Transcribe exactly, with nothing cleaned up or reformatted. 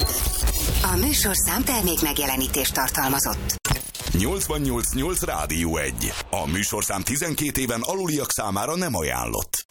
A műsorszám termék megjelenítést tartalmazott. nyolcvannyolc nyolc Rádió egy. A műsorszám tizenkét éven aluliak számára nem ajánlott.